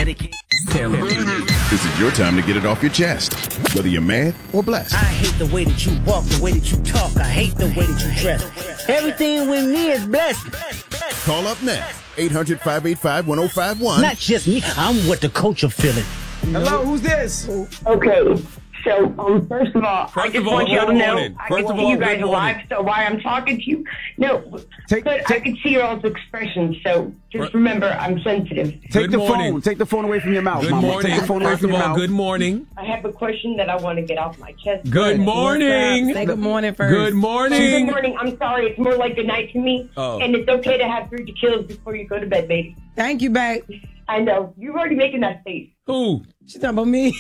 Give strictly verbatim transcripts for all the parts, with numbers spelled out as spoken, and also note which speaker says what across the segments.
Speaker 1: dedicated.
Speaker 2: This is your time to get it off your chest, whether you're mad or blessed.
Speaker 1: I hate the way that you walk, the way that you talk. I hate the way that you dress. Everything with me is blessed.
Speaker 2: Call up now, eight hundred, five eight five, one oh five one.
Speaker 1: Not just me, I'm what the culture feeling.
Speaker 3: Hello, who's this?
Speaker 4: Okay, so um, first of all,
Speaker 5: First
Speaker 4: I just
Speaker 5: of all,
Speaker 4: want you to
Speaker 5: good
Speaker 4: know
Speaker 5: morning.
Speaker 4: I
Speaker 5: First
Speaker 4: can
Speaker 5: of
Speaker 4: see
Speaker 5: all,
Speaker 4: you guys
Speaker 5: good
Speaker 4: alive,
Speaker 5: morning.
Speaker 4: so why I'm talking to you. No,
Speaker 3: Take-
Speaker 4: but I
Speaker 3: take-
Speaker 4: can see your all's expressions, so just
Speaker 5: Right.
Speaker 4: remember I'm sensitive.
Speaker 3: Take
Speaker 5: Good
Speaker 3: the
Speaker 5: morning.
Speaker 3: phone. Take the phone away from your mouth,
Speaker 5: Good
Speaker 3: Mama.
Speaker 5: morning.
Speaker 3: Take the phone away
Speaker 5: First
Speaker 3: from
Speaker 5: of
Speaker 3: your
Speaker 5: all,
Speaker 3: mouth.
Speaker 5: good morning.
Speaker 4: I have a question that I want to get off my chest.
Speaker 5: Good morning.
Speaker 6: Say good morning first.
Speaker 5: Good
Speaker 4: Good
Speaker 5: morning.
Speaker 4: morning. I'm sorry. It's more like good night to me.
Speaker 5: Oh.
Speaker 4: And it's okay to have three tequilas before you go to bed, baby.
Speaker 6: Thank you, babe.
Speaker 4: I know. You're already making that face.
Speaker 5: Who?
Speaker 6: She's talking about me.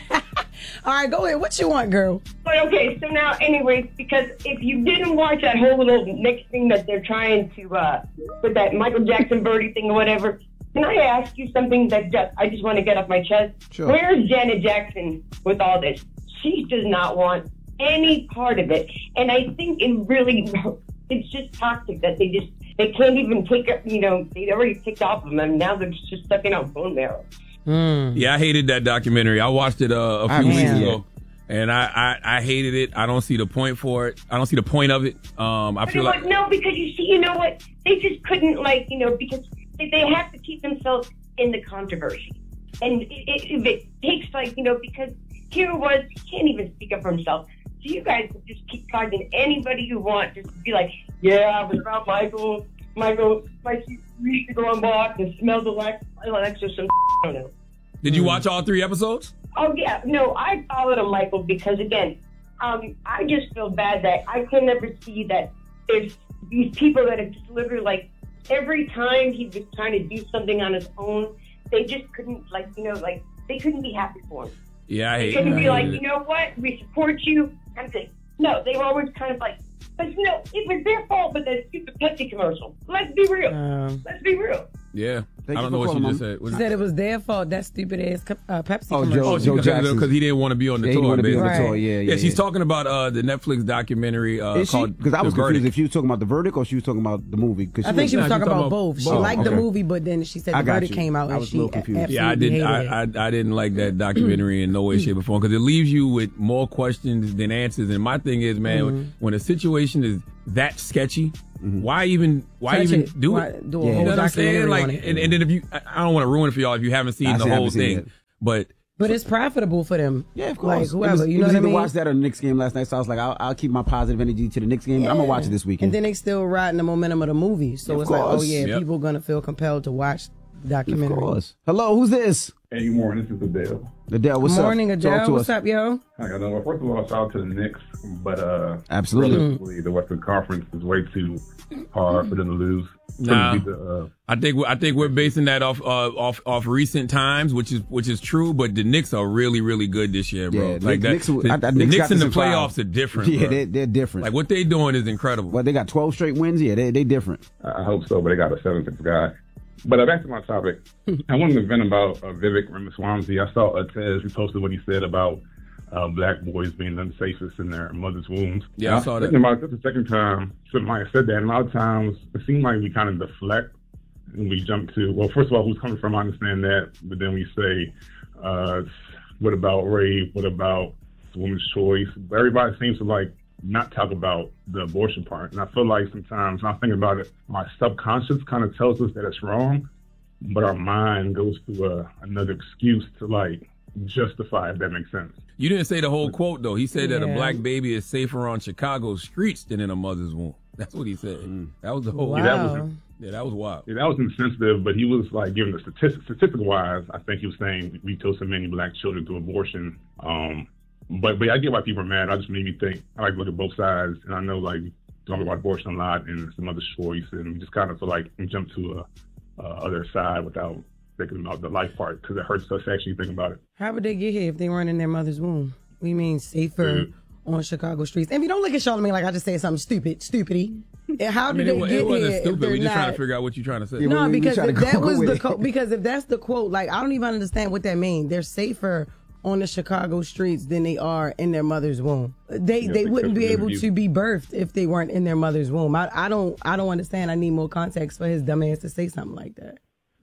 Speaker 6: All right, go ahead. What you want, girl?
Speaker 4: But okay, so now, anyways, because if you didn't watch that whole little next thing that they're trying to, uh, with that Michael Jackson birdie thing or whatever, can I ask you something that just, I just want to get off my chest?
Speaker 3: Sure.
Speaker 4: Where's Janet Jackson with all this? She does not want any part of it. And I think it really, it's just toxic that they just, they can't even take it, you know, they already picked off of them and now they're just sucking out bone marrow.
Speaker 5: Yeah, I hated that documentary. I watched it uh, a few
Speaker 3: I
Speaker 5: weeks
Speaker 6: haven't.
Speaker 5: ago, and I, I, I hated it. I don't see the point for it. I don't see the point of it. Um, I
Speaker 4: But
Speaker 5: feel
Speaker 4: it
Speaker 5: like
Speaker 4: was- no, because you see, you know what? They just couldn't, like, you know, because they, they have to keep themselves in the controversy. And it, it, if it takes, like, you know, because here it was, he can't even speak up for himself. So you guys just keep talking to anybody you want. Just be like, yeah, but about Michael, Michael, like, we used to go on walks and smell the Lex, Lex or some I don't know.
Speaker 5: did you watch all three episodes?
Speaker 4: Oh, yeah. No, I followed him, Michael, because, again, um, I just feel bad that I can never see that there's these people that have just literally, like, every time he was trying to do something on his own, they just couldn't, like, you know, like, they couldn't be happy for him.
Speaker 5: Yeah, I
Speaker 4: They
Speaker 5: hate
Speaker 4: couldn't
Speaker 5: I
Speaker 4: be like,
Speaker 5: hated
Speaker 4: you
Speaker 5: it.
Speaker 4: know what, we support you. I'm saying, no, they were always kind of like, but, you know, it was their fault with that stupid Pepsi commercial. Let's be real.
Speaker 6: Um,
Speaker 4: Let's be real.
Speaker 5: Yeah,
Speaker 3: Thank
Speaker 5: I
Speaker 3: you
Speaker 5: don't know
Speaker 3: for
Speaker 5: what you
Speaker 3: calling,
Speaker 5: just
Speaker 3: Mom.
Speaker 5: said. Was
Speaker 6: she said it was their fault, that stupid ass uh, Pepsi
Speaker 3: Oh,
Speaker 6: commercial.
Speaker 3: Joe-
Speaker 5: Oh, she
Speaker 3: Joe
Speaker 5: cut it
Speaker 3: Jackson.
Speaker 5: because he didn't want to be on the
Speaker 3: Yeah, he
Speaker 5: tour.
Speaker 3: want to be on the
Speaker 5: basically.
Speaker 3: tour. Yeah, yeah.
Speaker 5: Yeah, she's talking about uh, the Netflix documentary uh,
Speaker 3: Is she?
Speaker 5: called
Speaker 3: Because I was
Speaker 5: The
Speaker 3: confused
Speaker 5: Verdict.
Speaker 3: if she was talking about the verdict or she was talking about the movie. Cause
Speaker 6: I think she was
Speaker 5: Nah,
Speaker 6: talking
Speaker 5: she's
Speaker 6: about
Speaker 5: talking
Speaker 6: both.
Speaker 5: about
Speaker 6: She
Speaker 5: both.
Speaker 6: liked the
Speaker 3: Okay.
Speaker 6: movie, but then she said
Speaker 3: I
Speaker 6: the
Speaker 3: got
Speaker 6: verdict
Speaker 3: you.
Speaker 6: came out
Speaker 3: I
Speaker 6: and
Speaker 3: was a
Speaker 6: she
Speaker 3: little confused.
Speaker 6: absolutely
Speaker 5: Yeah, I didn't.
Speaker 6: hated
Speaker 5: I,
Speaker 6: it.
Speaker 5: I I didn't like that documentary in no way, shape, or form because it leaves you with more questions than answers. And my thing is, man,
Speaker 6: Mm-hmm.
Speaker 5: when a situation is that sketchy, why even why
Speaker 6: Touch
Speaker 5: even
Speaker 6: it.
Speaker 5: do
Speaker 6: Why
Speaker 5: it?
Speaker 6: do a
Speaker 3: Yeah.
Speaker 5: You
Speaker 6: whole
Speaker 5: know what I'm saying?
Speaker 6: documentary
Speaker 5: Like,
Speaker 6: on it?
Speaker 5: and, and then if you, I I don't want to ruin it for y'all if you haven't seen
Speaker 3: I
Speaker 5: the
Speaker 3: see-
Speaker 5: whole
Speaker 3: haven't seen
Speaker 5: thing,
Speaker 3: it.
Speaker 5: but.
Speaker 6: But it's profitable for them.
Speaker 3: Yeah, of
Speaker 6: Like
Speaker 3: course.
Speaker 6: whoever,
Speaker 3: it was,
Speaker 6: you
Speaker 3: it
Speaker 6: know
Speaker 3: was
Speaker 6: what I
Speaker 3: either
Speaker 6: mean?
Speaker 3: watch that or the Knicks game last night, so I was like, I'll, I'll keep my positive energy to the Knicks game. I'm gonna watch it this weekend.
Speaker 6: And then they still riding the momentum of the movie. So
Speaker 3: Of
Speaker 6: it's like, oh
Speaker 3: course.
Speaker 6: yeah,
Speaker 5: Yep.
Speaker 6: people gonna feel compelled to watch the
Speaker 3: of
Speaker 6: documentary.
Speaker 3: course. Hello, who's this?
Speaker 7: Hey, good morning. This is Adele.
Speaker 3: Adele, what's
Speaker 6: Morning,
Speaker 3: up? Talk
Speaker 6: Adele.
Speaker 3: to
Speaker 6: What's
Speaker 3: us.
Speaker 6: up, yo?
Speaker 7: I got well, first of all, shout out to the Knicks, but uh,
Speaker 3: Absolutely.
Speaker 7: realistically, the Western Conference is way too hard for them to lose.
Speaker 5: Nah.
Speaker 7: Couldn't beat the, uh,
Speaker 5: I think we- I think we're basing that off uh, off off recent times, which is which is true. But the Knicks are really really good this year, bro.
Speaker 3: Yeah,
Speaker 5: like
Speaker 3: Knicks-
Speaker 5: that,
Speaker 3: Knicks-
Speaker 5: the,
Speaker 3: I- I-
Speaker 5: the
Speaker 3: Knicks
Speaker 5: Knicks
Speaker 3: got
Speaker 5: in
Speaker 3: this
Speaker 5: the
Speaker 3: in five.
Speaker 5: playoffs are different.
Speaker 3: Yeah,
Speaker 5: bro.
Speaker 3: they, they're different.
Speaker 5: Like what they doing is incredible.
Speaker 3: Well, they got twelve straight wins. Yeah, they they different.
Speaker 7: I hope so, but they got a seven six guy. But uh, back to my topic. I wanted to vent about uh, Vivek Ramaswamy. I saw uh, Tez reposted what he said about uh, black boys being the safest in their mother's wombs.
Speaker 5: Yeah, I saw that.
Speaker 7: Thinking about it, that's the second time somebody said that. And a lot of times it seems like we kind of deflect and we jump to, well, first of all, who's coming from, I understand that. But then we say, uh, what about rape? What about women's choice? But everybody seems to like not talk about the abortion part. And I feel like sometimes when I think about it, my subconscious kind of tells us that it's wrong, but our mind goes to uh, another excuse to like justify, if that makes sense.
Speaker 5: You didn't say the whole quote though. He said that a
Speaker 6: Yeah.
Speaker 5: black baby is safer on Chicago streets than in a mother's womb. That's what he said. That was the whole.
Speaker 6: Wow.
Speaker 7: Yeah, that was
Speaker 5: Yeah, that was wild.
Speaker 7: Yeah, that was insensitive, but he was like giving the statistics, statistic wise, I think he was saying we killed so many black children through abortion. Um, but but I get why people are mad. I just made me think. I like to look at both sides, and I know like we talk about abortion a lot and some other choice, and we just kind of feel like we jump to a, a other side without thinking about the life part because it hurts us to actually think about it.
Speaker 6: How would they get here if they weren't in their mother's womb? We mean safer
Speaker 7: Mm.
Speaker 6: on Chicago streets. And if you don't look at Charlamagne like I just said something stupid, stupidity. How
Speaker 5: I
Speaker 6: did
Speaker 5: mean,
Speaker 6: they
Speaker 5: it, wa-
Speaker 6: get
Speaker 5: it wasn't
Speaker 6: here if
Speaker 5: stupid.
Speaker 6: they're
Speaker 5: We just trying
Speaker 6: not-
Speaker 5: to figure out what you're trying to say.
Speaker 3: Yeah,
Speaker 6: No,
Speaker 3: we- we
Speaker 6: because
Speaker 3: trying
Speaker 6: if
Speaker 3: to
Speaker 6: that
Speaker 3: go
Speaker 6: was
Speaker 3: with
Speaker 6: the
Speaker 3: it.
Speaker 6: co- because if that's the quote, like I don't even understand what that means. They're safer on the Chicago streets than they are in their mother's womb. They
Speaker 7: Yeah,
Speaker 6: they
Speaker 7: because
Speaker 6: wouldn't
Speaker 7: of
Speaker 6: be
Speaker 7: the
Speaker 6: able
Speaker 7: interview.
Speaker 6: to be birthed if they weren't in their mother's womb. I, I don't I don't understand. I need more context for his dumb ass to say something like that.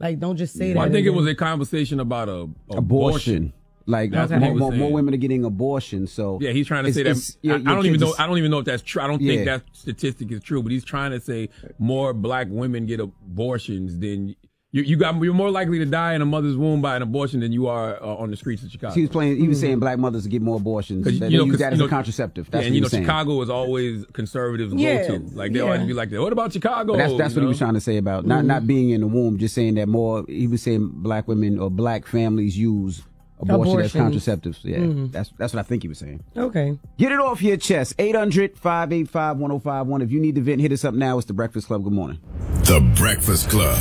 Speaker 6: Like, don't just say
Speaker 5: Well,
Speaker 6: that.
Speaker 5: I think it
Speaker 6: and
Speaker 5: was
Speaker 6: then-
Speaker 5: a conversation about a,
Speaker 3: Abortion.
Speaker 5: abortion.
Speaker 3: Like
Speaker 5: That's
Speaker 3: more,
Speaker 5: what he was
Speaker 3: more,
Speaker 5: saying.
Speaker 3: more women are getting abortion. So
Speaker 5: Yeah, he's trying to
Speaker 3: it's-
Speaker 5: say that.
Speaker 3: it's- your-
Speaker 5: I,
Speaker 3: your
Speaker 5: I don't even
Speaker 3: kids
Speaker 5: know.
Speaker 3: is-
Speaker 5: I don't even know if that's true. I don't
Speaker 3: Yeah.
Speaker 5: think that statistic is true. But he's trying to say more black women get abortions than you. You got. You're more likely to die in a mother's womb by an abortion than you are uh, on the streets of Chicago.
Speaker 3: He was playing. He was saying black mothers get more abortions.
Speaker 5: Because,
Speaker 3: They
Speaker 5: you know,
Speaker 3: use
Speaker 5: 'cause,
Speaker 3: that as
Speaker 5: you
Speaker 3: a
Speaker 5: know,
Speaker 3: contraceptive. That's
Speaker 5: yeah,
Speaker 3: what
Speaker 5: and
Speaker 3: he
Speaker 5: you know,
Speaker 3: was saying.
Speaker 5: Chicago is always conservatives
Speaker 6: Yeah.
Speaker 5: go to. Like they
Speaker 6: Yeah.
Speaker 5: always be like, "What about Chicago?"
Speaker 3: But that's that's
Speaker 5: you
Speaker 3: what he
Speaker 5: know?
Speaker 3: was trying to say about not not being in the womb. Just saying that more. He was saying black women or black families use abortion as
Speaker 6: Abortions.
Speaker 3: contraceptives. Yeah, that's that's what I think he was saying.
Speaker 6: Okay.
Speaker 3: Get it off your chest. eight hundred, five eight five, one oh five one. If you need to vent, hit us up now. It's The Breakfast Club. Good morning.
Speaker 2: The Breakfast Club.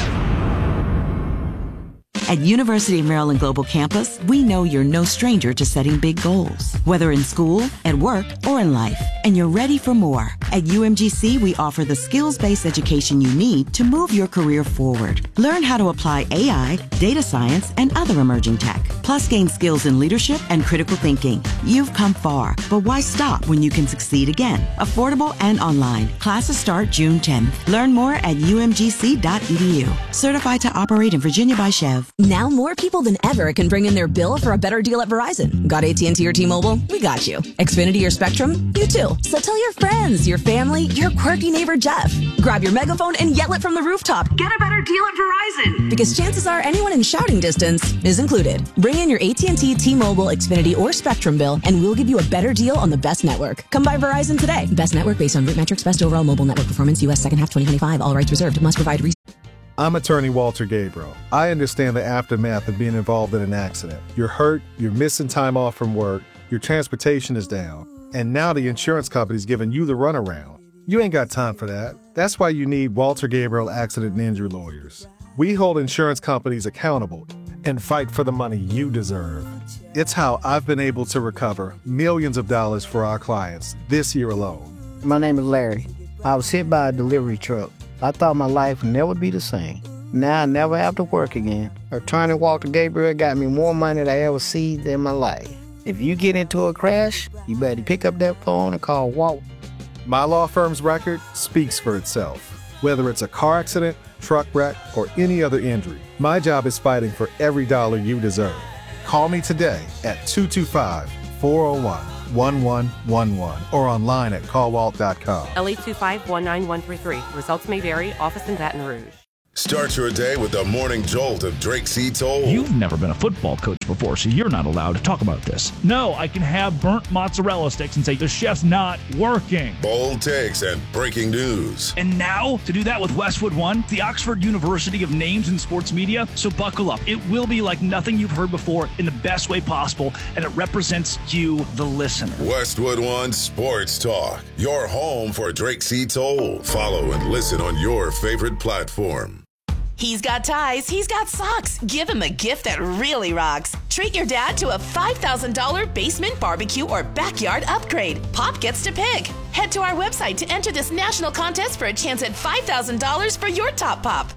Speaker 8: At University of Maryland Global Campus, we know you're no stranger to setting big goals, whether in school, at work, or in life, and you're ready for more. At U M G C, we offer the skills-based education you need to move your career forward. Learn how to apply A I, data science, and other emerging tech, plus gain skills in leadership and critical thinking. You've come far, but why stop when you can succeed again? Affordable and online. Classes start June tenth. Learn more at U M G C dot E D U. Certified to operate in Virginia by Chev.
Speaker 9: Now more people than ever can bring in their bill for a better deal at Verizon. Got A T and T or T-Mobile? We got you. Xfinity or Spectrum? You too. So tell your friends, your family, your quirky neighbor Jeff. Grab your megaphone and yell it from the rooftop. Get a better deal at Verizon. Because chances are anyone in shouting distance is included. Bring in your A T and T, T-Mobile, Xfinity, or Spectrum bill and we'll give you a better deal on the best network. Come by Verizon today. Best network based on root metrics, best overall mobile network performance, U S second half twenty twenty-five. All rights reserved. Must provide research.
Speaker 10: I'm attorney Walter Gabriel. I understand the aftermath of being involved in an accident. You're hurt, you're missing time off from work, your transportation is down, and now the insurance company's giving you the runaround. You ain't got time for that. That's why you need Walter Gabriel Accident and Injury Lawyers. We hold insurance companies accountable and fight for the money you deserve. It's how I've been able to recover millions of dollars for our clients this year alone.
Speaker 11: My name is Larry. I was hit by a delivery truck. I thought my life would never be the same. Now I never have to work again. Attorney Walter Gabriel got me more money than I ever seen in my life. If you get into a crash, you better pick up that phone and call Walt.
Speaker 10: My law firm's record speaks for itself. Whether it's a car accident, truck wreck, or any other injury, my job is fighting for every dollar you deserve. Call me today at two two five, four oh one, one one one one or online at call walt dot com.
Speaker 12: L eight two five, one nine one three three. Results may vary. Office in Baton Rouge.
Speaker 13: Start your day with the morning jolt of Drake C. Toll.
Speaker 14: You've never been a football coach before, so you're not allowed to talk about this. No, I can have burnt mozzarella sticks and say the chef's not working.
Speaker 13: Bold takes and breaking news.
Speaker 14: And now, to do that with Westwood One, the Oxford University of names in sports media. So buckle up. It will be like nothing you've heard before in the best way possible, and it represents you, the listener.
Speaker 13: Westwood One Sports Talk, your home for Drake C. Toll. Follow and listen on your favorite platform.
Speaker 15: He's got ties, he's got socks. Give him a gift that really rocks. Treat your dad to a five thousand dollars basement barbecue or backyard upgrade. Pop gets to pick. Head to our website to enter this national contest for a chance at five thousand dollars for your top pop.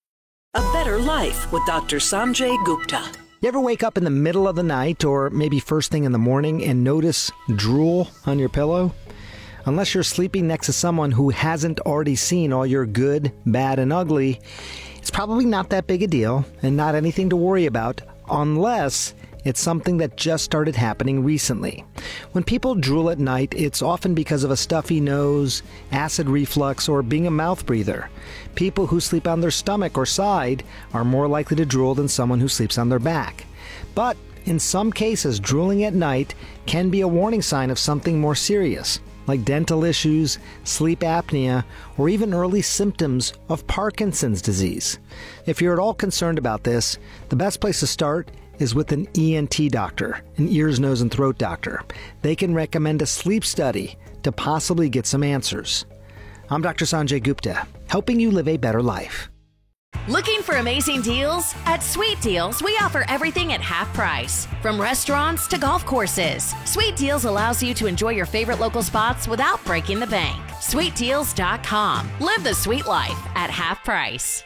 Speaker 16: A better life with Doctor Sanjay Gupta.
Speaker 17: You ever wake up in the middle of the night or maybe first thing in the morning and notice drool on your pillow? Unless you're sleeping next to someone who hasn't already seen all your good, bad, and ugly, it's probably not that big a deal and not anything to worry about unless it's something that just started happening recently. When people drool at night, it's often because of a stuffy nose, acid reflux, or being a mouth breather. People who sleep on their stomach or side are more likely to drool than someone who sleeps on their back. But in some cases, drooling at night can be a warning sign of something more serious, like dental issues, sleep apnea, or even early symptoms of Parkinson's disease. If you're at all concerned about this, the best place to start is with an E N T doctor, an ears, nose, and throat doctor. They can recommend a sleep study to possibly get some answers. I'm Doctor Sanjay Gupta, helping you live a better life.
Speaker 15: Looking for amazing deals? At Sweet Deals, we offer everything at half price. From restaurants to golf courses, Sweet Deals allows you to enjoy your favorite local spots without breaking the bank. sweet deals dot com. Live the sweet life at half price.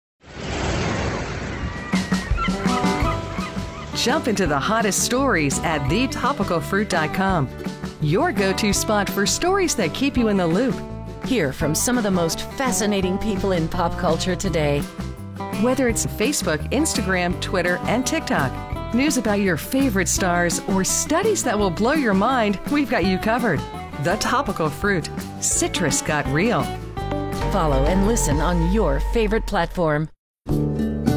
Speaker 18: Jump into the hottest stories at the topical fruit dot com. Your go-to spot for stories that keep you in the loop.
Speaker 19: Hear from some of the most fascinating people in pop culture today.
Speaker 18: Whether it's Facebook, Instagram, Twitter, and TikTok, news about your favorite stars, or studies that will blow your mind, we've got you covered. The Topical Fruit. Citrus got real.
Speaker 15: Follow and listen on your favorite platform.